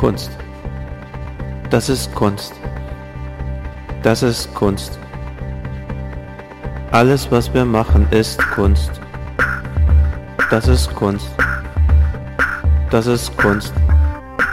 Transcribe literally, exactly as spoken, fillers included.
Kunst. Das ist Kunst. Das ist Kunst. Alles, was wir machen, ist Kunst. Das ist Kunst. Das ist Kunst.